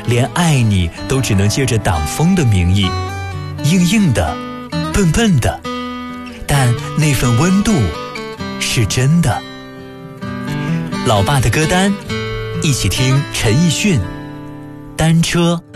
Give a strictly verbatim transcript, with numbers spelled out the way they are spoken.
连爱你都只能借着挡风的名义，硬硬的，笨笨的，但那份温度是真的。老爸的歌单，一起听陈奕迅《单车》。